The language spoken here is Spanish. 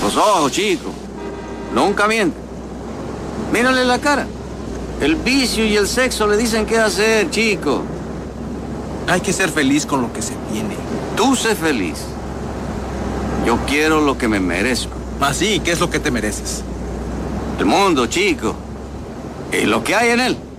Los ojos, chico. Nunca mienten. Mírale la cara. El vicio y el sexo le dicen qué hacer, chico. Hay que ser feliz con lo que se tiene. Tú sé feliz. Yo quiero lo que me merezco. Así, ¿qué es lo que te mereces? El mundo, chico. Y lo que hay en él.